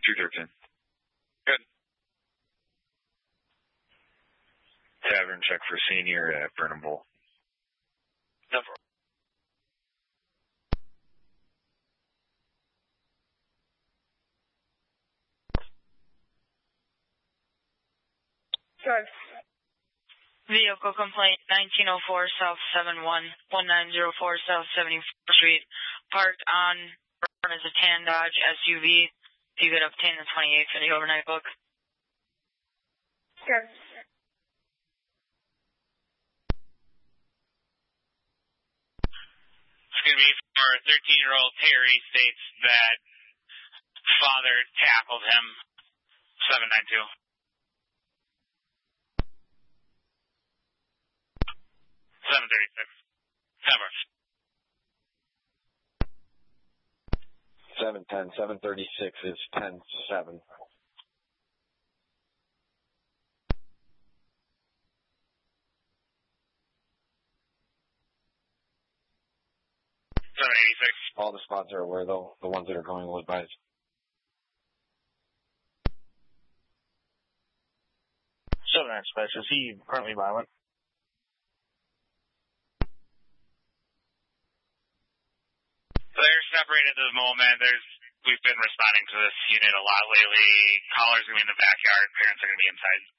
213. Good. Tavern check for senior at Burnham Bowl. Number. Drive. Vehicle complaint 1904 South 71, 1904 South 74th Street. Parked on is a tan Dodge SUV. You could obtain the 28th for the overnight book. Drive. It's going to be for 13-year-old Terry, states that father tackled him. 792. 736. Never. 710. 736 is 10-7. 786. All the spots are aware, though. The ones that are going will advise. 7 dispatch. Is he currently violent? They're separated at the moment. We've been responding to this unit a lot lately. Callers are going to be in the backyard. Parents are going to be inside.